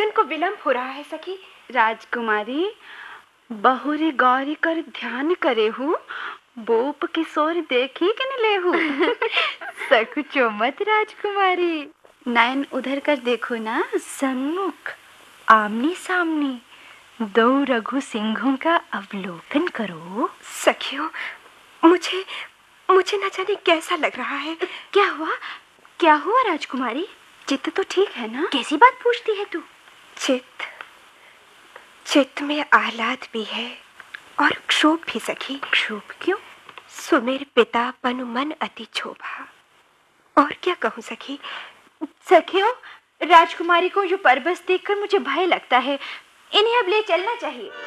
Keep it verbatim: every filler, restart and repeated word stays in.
भोजन को विलंब हो रहा है सखी। राजकुमारी, बहुरी गौरी कर ध्यान करे हूँ, बोप किशोर देखी कि न लेहू। सकुचो मत राजकुमारी, नयन उधर कर देखो ना। सन्मुख आमने सामने दो रघु सिंहों का अवलोकन करो। सखियों, मुझे मुझे न जाने कैसा लग रहा है। क्या हुआ? क्या हुआ राजकुमारी? चित्त तो ठीक है ना? कैसी बात पूछती है तू? चित्त चित्त में आह्लाद भी है और क्षोभ भी सखी। क्षोभ क्यों? सुमेर पिता पनु मन अति क्षोभा। और क्या कहूँ सखी। सखियों, राजकुमारी को जो परबस देखकर मुझे भय लगता है। इन्हें अब ले चलना चाहिए।